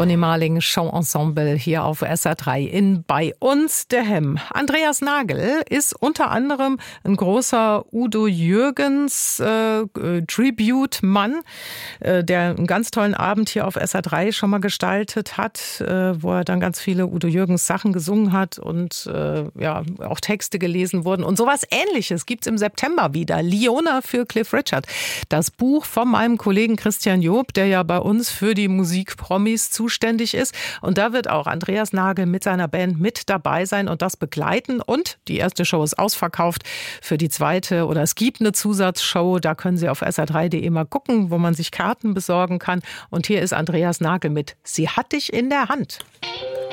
Gunny Marling Show Ensemble hier auf SR3 in Bei uns der Hemm. Andreas Nagel ist unter anderem ein großer Udo Jürgens Tribute-Mann, der einen ganz tollen Abend hier auf SR3 schon mal gestaltet hat, wo er dann ganz viele Udo Jürgens Sachen gesungen hat und auch Texte gelesen wurden. Und sowas Ähnliches gibt's im September wieder. Leona für Cliff Richard. Das Buch von meinem Kollegen Christian Job, der ja bei uns für die Musikpromis zuständig ist. Und da wird auch Andreas Nagel mit seiner Band mit dabei sein und das begleiten. Und die erste Show ist ausverkauft. Für die zweite, oder es gibt eine Zusatzshow, da können Sie auf sr3.de mal gucken, wo man sich Karten besorgen kann. Und hier ist Andreas Nagel mit Sie hat dich in der Hand.